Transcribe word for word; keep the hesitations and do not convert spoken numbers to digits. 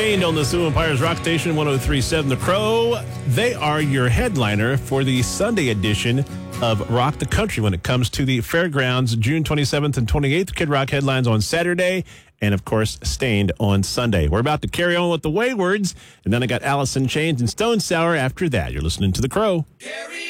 Stained on the Sioux Empires Rock Station one oh three point seven The Crow. They are your headliner for the Sunday edition of Rock the Country when it comes to the fairgrounds, June twenty-seventh and twenty-eighth. Kid Rock headlines on Saturday, and of course, Stained on Sunday. We're about to carry on with the Waywards, and then I got Alice in Chains and Stone Sour after that. You're listening to The Crow. Carry